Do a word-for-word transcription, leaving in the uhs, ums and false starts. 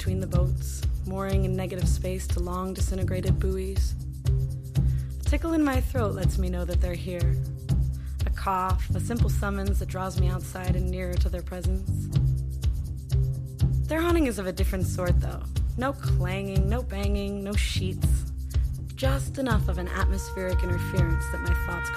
between the boats, mooring in negative space to long disintegrated buoys. A tickle in my throat lets me know that they're here. A cough, a simple summons that draws me outside and nearer to their presence. Their haunting is of a different sort, though. No clanging, no banging, no sheets. Just enough of an atmospheric interference that my thoughts